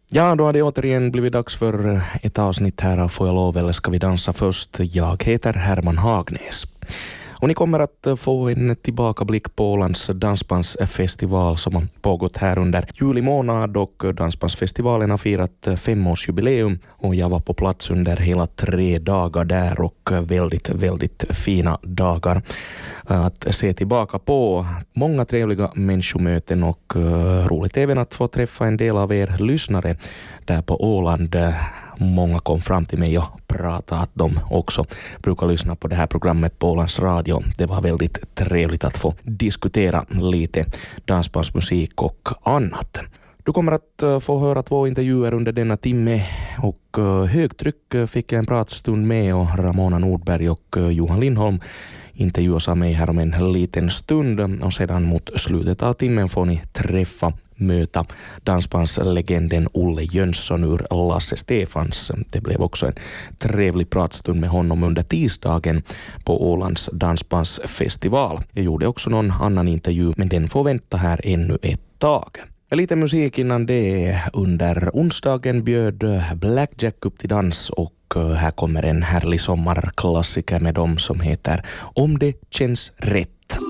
Ja, då har det återigen blivit dags för ett avsnitt här av Får jag lov eller ska vi dansa först? Jag heter Herman Hagnäs. Och ni kommer att få en tillbakablick på Ålands dansbandsfestival som har pågått här under juli månad, och dansbandsfestivalen har firat 5-årsjubileum och jag var på plats under hela 3 dagar där, och väldigt fina dagar att se tillbaka på. Många trevliga människomöten och roligt även att få träffa en del av er lyssnare där på Åland. Många kom fram till mig och pratade att de också brukar lyssna på det här programmet på Ålands Radio. Det var väldigt trevligt att få diskutera lite dansbandsmusik och annat. Du kommer att få höra 2 intervjuer under denna timme, och högtryck fick jag en pratstund med, och Ramona Nordberg och Johan Lindholm intervjuas av mig här om en liten stund, och sedan mot slutet av timmen får ni möta dansbandslegenden Olle Jönsson ur Lasse Stefans. Det blev också en trevlig pratstund med honom under tisdagen på Ålands dansbandsfestival. Jag gjorde också någon annan intervju, men den får vänta här ännu ett tag. Lite musik innan det. Under onsdagen bjöd Blackjack upp till dans, och här kommer en härlig sommarklassiker med dem som heter Om det känns rätt.